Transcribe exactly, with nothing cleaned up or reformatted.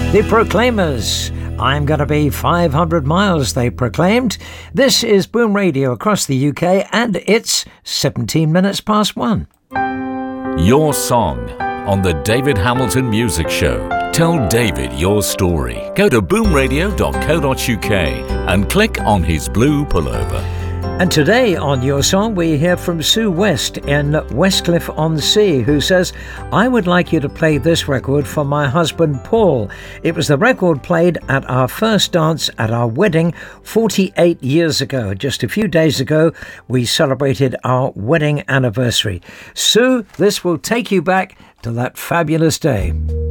The Proclaimers. I'm going to be five hundred miles, they proclaimed. This is Boom Radio across the U K, and it's seventeen minutes past one. Your song on the David Hamilton Music Show. Tell David your story. Go to boom radio dot co dot uk and click on his blue pullover. And today on Your Song, we hear from Sue West in Westcliff-on-Sea, who says, I would like you to play this record for my husband, Paul. It was the record played at our first dance at our wedding forty-eight years ago. Just a few days ago, we celebrated our wedding anniversary. Sue, this will take you back to that fabulous day.